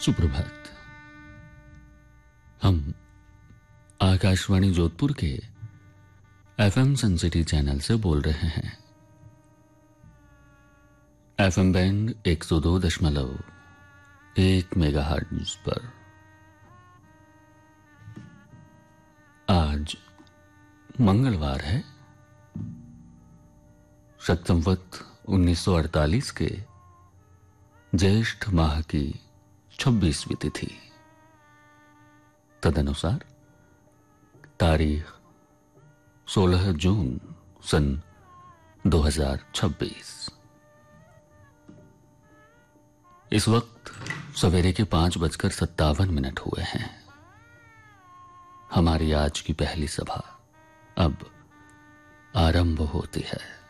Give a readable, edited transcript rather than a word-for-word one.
सुप्रभात। हम आकाशवाणी जोधपुर के एफएम सनसिटी चैनल से बोल रहे हैं। एफएम बैंड 102.1 मेगाहर्ट्ज पर आज मंगलवार है। शक संवत 1948 के ज्येष्ठ माह की 26वीं तिथि, तदनुसार तारीख 16 जून सन 2026। इस वक्त सवेरे के 5:57 हुए हैं। हमारी आज की पहली सभा अब आरंभ होती है।